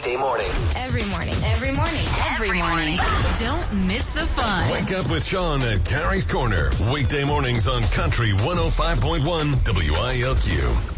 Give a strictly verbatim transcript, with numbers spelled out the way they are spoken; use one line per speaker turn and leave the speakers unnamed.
weekday morning.
Every morning. Every morning. Every morning. Don't miss the fun.
Wake up with Sean at Carrie's Corner. Weekday mornings on Country one oh five point one W I L Q.